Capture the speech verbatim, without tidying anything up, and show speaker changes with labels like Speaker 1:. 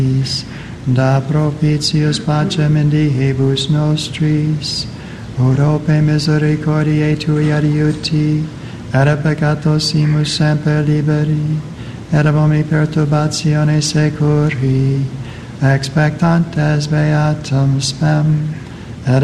Speaker 1: da propitius pacem in diebus nostris, urope misericordiae tui adiuti, et a peccatosimus semper liberi, et ab omni perturbatione securi, expectantes beatum spem.